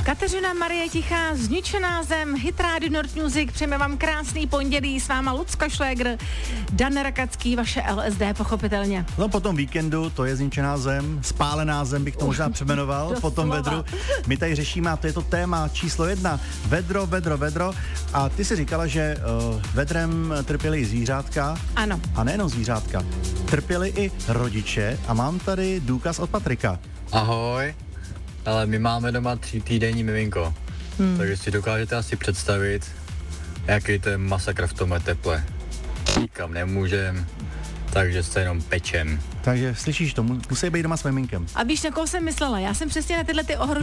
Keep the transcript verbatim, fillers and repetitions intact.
Kateřina Marie Tichá, Zničená zem, Hit Radio Nord Music, přejeme vám krásný pondělí, s váma Lucka Šlégr, Dan Rakacký, vaše L S D, pochopitelně. No po tom víkendu, to je Zničená zem, Spálená zem bych to možná přemenoval, po tom vedru. My tady řešíme, a to je to téma číslo jedna, vedro, vedro, vedro. A ty si říkala, že uh, vedrem trpěli i zvířátka. Ano. A nejenom zvířátka, trpěli i rodiče a mám tady důkaz od Patrika. Ahoj, ale my máme doma tří týdenní miminko, hmm. takže si dokážete asi představit, jaký to je masakr v tomhle teple. Nikam nemůžem, takže se jenom pečem. Takže slyšíš to, musí být doma s miminkem. A víš, na koho jsem myslela? Já jsem přesně na tyhle ty ohrožené